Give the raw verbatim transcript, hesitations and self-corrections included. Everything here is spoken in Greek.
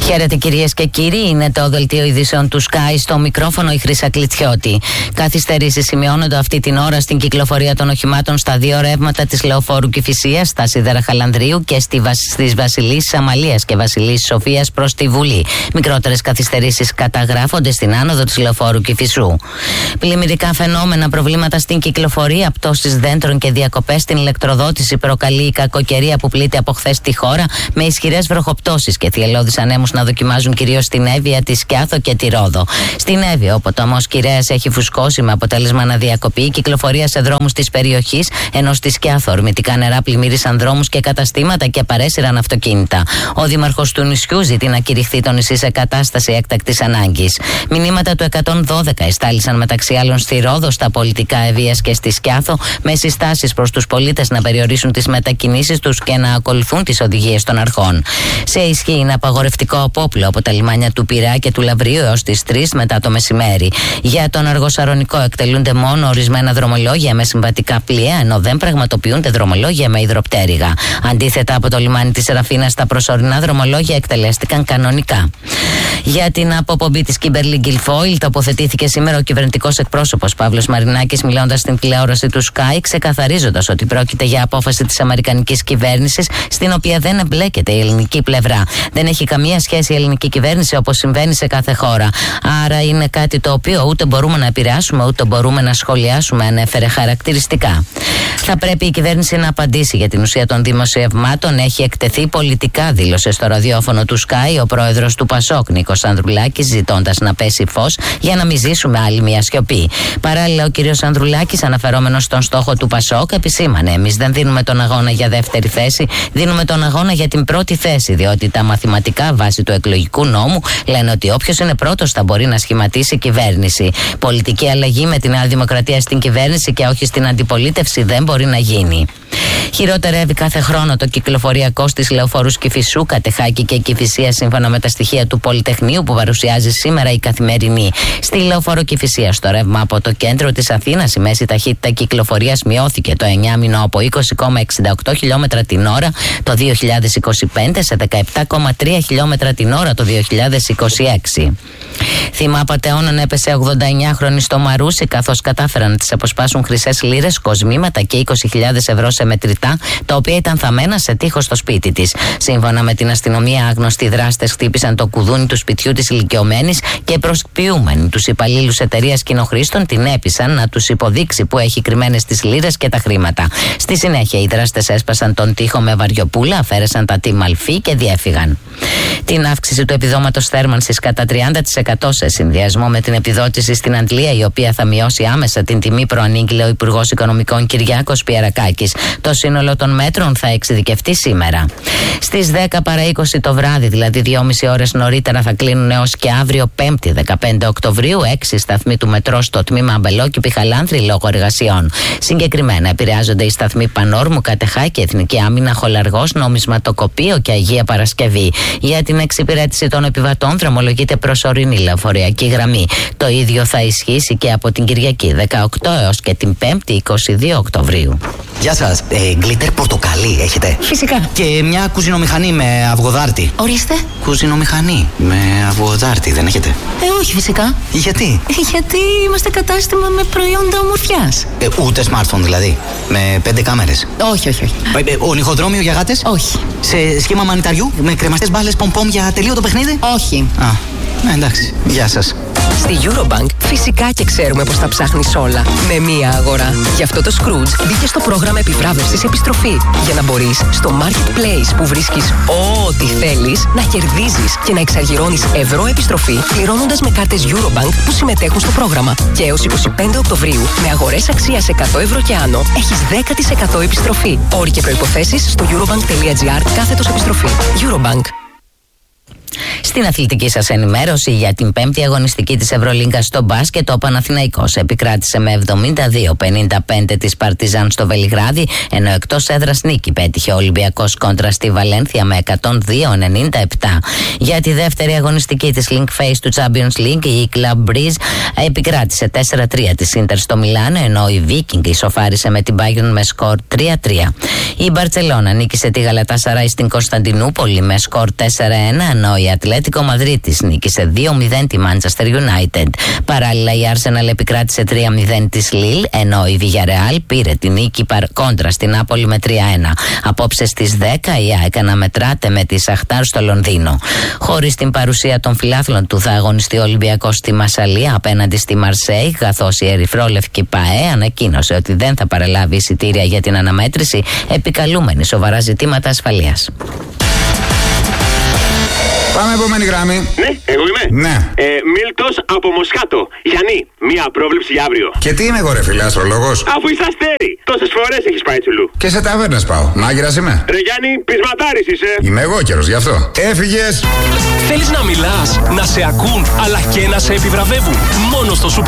Χαίρετε κυρίες και κύριοι, είναι το δελτίο ειδήσεων του Sky, στο μικρόφωνο η Χρύσα Κλιτσιώτη. Καθυστερήσεις σημειώνονται αυτή την ώρα στην κυκλοφορία των οχημάτων στα δύο ρεύματα της Λεωφόρου Κηφισίας, στα σίδερα Χαλανδρίου και στη Βασ... στις Βασιλής Αμαλίας και Βασιλής Σοφίας προς τη Βουλή. Μικρότερες καθυστερήσεις καταγράφονται στην άνοδο της Λεωφόρου Κηφισού. Πλημμυρικά φαινόμενα, προβλήματα στην κυκλοφορία, πτώσεις δέντρων και διακοπές στην ηλεκτροδότηση προκαλεί η κακοκαιρία που πλήττει από χθες τη χώρα, με ισχυρές βροχοπτώσεις και θυελλώδεις ανέμους να δοκιμάζουν κυρίως στην Εύβοια, τη Σκιάθο και τη Ρόδο. Στην Εύβοια, ο ποταμός Κυρέας έχει φουσκώσει με αποτέλεσμα να διακοπεί η κυκλοφορία σε δρόμους της περιοχής, ενώ στη Σκιάθο ορμητικά νερά πλημμύρισαν δρόμους και καταστήματα και παρέσυραν αυτοκίνητα. Ο δήμαρχος του νησιού ζητεί να κηρυχθεί το νησί σε κατάσταση έκτακτης ανάγκης. Μηνύματα του εκατόν δώδεκα εστάλησαν μεταξύ άλλων στη Ρόδο, στα πολιτικά Ευβοίας και στη Σκιάθο, με συστάσεις προς τους πολίτες να περιορίσουν τις μετακινήσεις τους και να ακολουθούν τις οδηγίες των αρχών. Σε ισχύ είναι απαγορευτικό απόπλο από τα λιμάνια του Πειραιά και του Λαβρίου έως τις τρεις μετά το μεσημέρι. Για τον Αργοσαρονικό εκτελούνται μόνο ορισμένα δρομολόγια με συμβατικά πλοία, ενώ δεν πραγματοποιούνται δρομολόγια με υδροπτέρυγα. Αντίθετα, από το λιμάνι της Ραφίνας, τα προσωρινά δρομολόγια εκτελέστηκαν κανονικά. Για την αποπομπή της Kimberly Guilfoyle τοποθετήθηκε σήμερα ο κυβερνητικός εκπρόσωπος Παύλος Μαρινάκης, μιλώντας στην τηλεόραση του Sky, ξεκαθαρίζοντας ότι πρόκειται για απόφαση της αμερικανικής κυβέρνησης, στην οποία δεν εμπλέκεται η ελληνική πλευρά. Δεν έχει καμία σχέση η ελληνική κυβέρνηση, όπως συμβαίνει σε κάθε χώρα. Άρα είναι κάτι το οποίο ούτε μπορούμε να επηρεάσουμε, ούτε μπορούμε να σχολιάσουμε, ανέφερε χαρακτηριστικά. Θα πρέπει η κυβέρνηση να απαντήσει για την ουσία των δημοσιευμάτων. Έχει εκτεθεί πολιτικά, δήλωσε στο ραδιόφωνο του Sky ο πρόεδρος του Πασόκ, Νίκος Ανδρουλάκης, ζητώντας να πέσει φως για να μην ζήσουμε άλλη μια σιωπή. Παράλληλα, ο κ. Ανδρουλάκης, αναφερόμενος στον στόχο του Πασόκ, επισήμανε: εμείς δεν δίνουμε τον αγώνα για δεύτερη θέση, δίνουμε τον αγώνα για την πρώτη θέση, διότι τα μαθηματικά βάσει του εκλογικού νόμου λένε ότι όποιος είναι πρώτος θα μπορεί να σχηματίσει κυβέρνηση. Πολιτική αλλαγή με τη Νέα Δημοκρατία στην κυβέρνηση και όχι στην αντιπολίτευση δεν μπορεί να γίνει. Χειροτερεύει κάθε χρόνο το κυκλοφοριακό στις Λεωφόρους Κηφισού, Κατεχάκη και Κηφισία, σύμφωνα με τα στοιχεία του Πολυτεχνείου που παρουσιάζει σήμερα η Καθημερινή. Στη Λεωφόρο Κηφισία, στο ρεύμα από το κέντρο της Αθήνας, η μέση ταχύτητα κυκλοφορίας μειώθηκε το εννιάμηνο από είκοσι κόμμα εξήντα οκτώ χιλιόμετρα την ώρα το δύο χιλιάδες είκοσι πέντε σε δεκαεπτά κόμμα τρία χιλιόμετρα την ώρα το δύο χιλιάδες είκοσι έξι. Θύμα απατεώνων έπεσε ογδονταεννιάχρονη στο Μαρούσι, καθώς κατάφεραν να της αποσπάσουν χρυσές λίρες, κοσμήματα και είκοσι χιλιάδες ευρώ σε μετρητά, τα οποία ήταν θαμμένα σε τοίχο στο σπίτι της. Σύμφωνα με την αστυνομία, άγνωστοι δράστες χτύπησαν το κουδούνι του σπιτιού της ηλικιωμένης και προσποιούμενοι τους υπαλλήλους εταιρείας Κοινοχρήστων την έπεισαν να τους υποδείξει που έχει κρυμμένες τις λίρες και τα χρήματα. Στη συνέχεια, οι δράστες έσπασαν τον τοίχο με βαριοπούλα, αφαίρεσαν τα τιμαλφή και διέφυγαν. Την αύξηση του επιδόματος θέρμανσης κατά τριάντα τοις εκατό σε συνδυασμό με την επιδότηση στην Αντλία, η οποία θα μειώσει άμεσα την τιμή, προανήγγειλε ο Υπουργός Οικονομικών Κυριάκος Πιερακάκης. Το σύνολο των μέτρων θα εξειδικευτεί σήμερα. Στις δέκα παρά είκοσι το βράδυ, δηλαδή δυόμιση ώρες νωρίτερα, θα κλείνουν έως και αύριο Πέμπτη δεκαπέντε Οκτωβρίου έξι σταθμοί του μετρό στο τμήμα Αμπελόκηπη Χαλάνθρη λόγω εργασιών. Συγκεκριμένα επηρεάζονται οι σταθμοί Πανόρμου, Κατεχάκη, Εθνική Άμυνα, Χολαργός, Νομισματοκοπείο και Αγία Παρασκευή. Για την εξυπηρέτηση των επιβατών δρομολογείται προσωρινή λεωφορειακή γραμμή. Το ίδιο θα ισχύσει και από την Κυριακή δεκαοκτώ έως και την Πέμπτη είκοσι δύο Οκτωβρίου. Γεια σας, ε, γκλίτερ πορτοκαλί έχετε? Φυσικά. Και μια κουζινομηχανή με αυγοδάρτη. Ορίστε. Κουζινομηχανή με αυγοδάρτη δεν έχετε? Ε, όχι φυσικά. Γιατί? Γιατί είμαστε κατάστημα με προϊόντα ομορφιάς. Ε, ούτε smartphone δηλαδή? Με πέντε κάμερες? Όχι, όχι, όχι. Ε, ε, ονυχοδρόμιο για γάτες? Όχι. Σε σχήμα μανιταριού με κρεμαστές μπάλες πομ-πομ για τελείωτο παιχνίδι? Όχι. Α, ναι, εντάξει. Γεια σας. Στη Eurobank φυσικά και ξέρουμε πως τα ψάχνεις όλα με μία αγορά. Γι' αυτό το Scrooge μπήκε στο πρόγραμμα επιβράβευσης επιστροφή, για να μπορείς στο Marketplace που βρίσκεις ό,τι θέλεις να κερδίζεις και να εξαργυρώνεις ευρώ επιστροφή πληρώνοντας με κάρτες Eurobank που συμμετέχουν στο πρόγραμμα. Και έως είκοσι πέντε Οκτωβρίου με αγορές αξίας εκατό ευρώ και άνω έχεις δέκα τοις εκατό επιστροφή. Όροι και προϋποθέσεις στο eurobank.gr κάθετος επιστροφή. Eurobank. Στην αθλητική σας ενημέρωση για την πέμπτη αγωνιστική της Ευρωλίγκας στο μπάσκετ, ο Παναθηναϊκός επικράτησε με εβδομήντα δύο πενήντα πέντε της Παρτιζάν στο Βελιγράδι, ενώ εκτός έδρας νίκη πέτυχε ο Ολυμπιακός κόντρα στη Βαλένθια με εκατόν δύο ενενήντα επτά. Για τη δεύτερη αγωνιστική της Link Phase του Champions League, η Club Breeze επικράτησε τέσσερα τρία της Ίντερ στο Μιλάνο, ενώ η Viking ισοφάρισε με την Bayern με σκορ τρία τρία. Η Μπαρτσελώνα νίκησε τη Γαλατάσαράι στην Κωνσταντινούπολη με σκορ τέσσερα ένα, ενώ η Ατλέτικο Ατλέτικο Μαδρίτης νίκησε δύο μηδέν τη Manchester United. Παράλληλα η Arsenal επικράτησε τρία μηδέν της Lille, ενώ η Villarreal πήρε τη νίκη κόντρα στην Νάπολη με τρία ένα. Απόψε στις δέκα η ΑΕΚ αναμετράται με τη Σαχτάρ στο Λονδίνο. Χωρίς την παρουσία των φιλάθλων του θα αγωνιστεί ο Ολυμπιακός στη Μασσαλία απέναντι στη Μαρσέη, καθώς η ερυθρόλευκη ΠΑΕ ανακοίνωσε ότι δεν θα παραλάβει εισιτήρια για την αναμέτρηση, επικαλούμενη σοβαρά ζητήματα ασφαλείας. Πάμε επόμενη γραμμή. Ναι, εγώ είμαι. Ναι. Ε, Μίλτος από Μοσχάτο. Γιάννη, μία πρόβλεψη για αύριο. Και τι είμαι εγώ, ρε φίλε, αστρολόγος? Αφού είσαι αστέρι, τόσες φορές έχεις πάει τσουλού. Και σε ταβέρνες πάω. Μάγειρας είμαι. Ρε Γιάννη, πεισματάρης είσαι. Είμαι εγώ καιρός γι' αυτό. Έφυγες. Θέλεις να μιλάς, να σε ακούν, αλλά και να σε επιβραβεύουν. Μόνο στο Super